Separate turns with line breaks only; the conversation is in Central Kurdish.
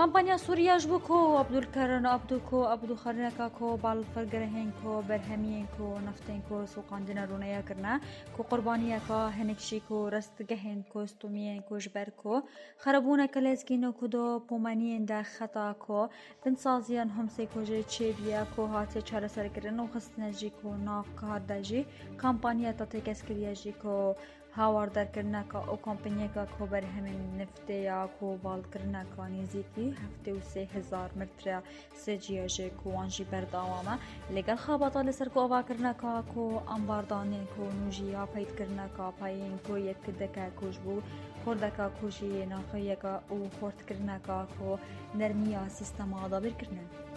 کامپانیا سووریا ji bo ku Abdulkarin Abdû xerîneka ku balfirgirehên ku berhemiyên ku neftên ku soqandina rûneya kirine ku qurbaniyeka hinek jî ku rastgehên kostûmiyên ku ji ber ku xerebûneke lezgîn û ku do pomeniyên de xeta ku binsaziyan Homsê ku ji çêbiya ku hatiye çareserkirin û xistine jî ku nav kar de jî kampanya têkeskiriya jî ku hawardarkirineka û kompanyeka ku berhemên neftê ya ku balkirineka nêzîkî 73,000 metre sêciya jê ku wan jî berdewam e lêgel xebata li ser ku avakirineka ku ambardanê ku nû jî ya peydkirineka payên ku yekdike ku ji bo xwedeka ku jî naxiyeka û xortkirineka ku nermiya sîstema dabîrkirine.